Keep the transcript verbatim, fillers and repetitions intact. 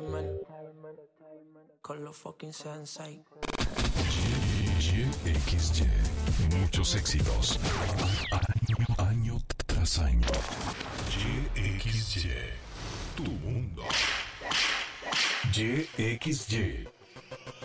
Entertainment con los fucking sensei. Y X Y, muchos éxitos, año, año tras año. Y X Y, tu mundo. Y X Y.